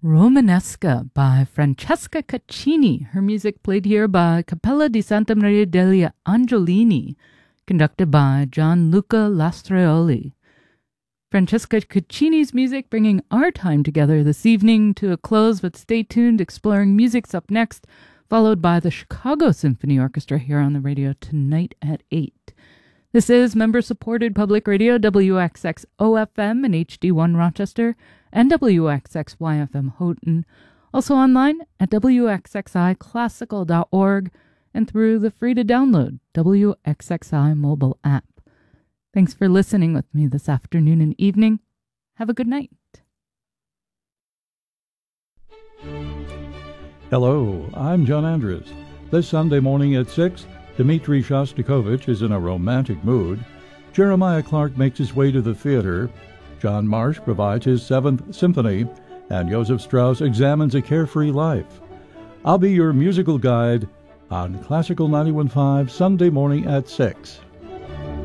Romanesca by Francesca Caccini. Her music played here by Cappella di Santa Maria degli Angiolini, conducted by Gianluca Lastrioli. Francesca Caccini's music bringing our time together this evening to a close, but stay tuned. Exploring Music's up next, followed by the Chicago Symphony Orchestra here on the radio tonight at 8. This is member-supported public radio, WXXO-FM and HD1 Rochester, and WXXY-FM Houghton. Also online at WXXIClassical.org and through the free-to-download WXXI mobile app. Thanks for listening with me this afternoon and evening. Have a good night. Hello, I'm John Andrews. This Sunday morning at 6, Dmitri Shostakovich is in a romantic mood. Jeremiah Clark makes his way to the theater. John Marsh provides his 7th Symphony, and Joseph Strauss examines a carefree life. I'll be your musical guide on Classical 91.5 Sunday morning at 6.